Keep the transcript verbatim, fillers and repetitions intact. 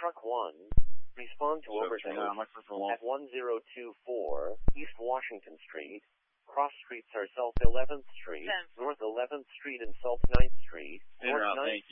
Truck one, respond to So, overdose uh, my first one. at one zero two four East Washington Street. Cross streets are South eleventh Street, Ten. North eleventh Street and South ninth Street, In North route, ninth thank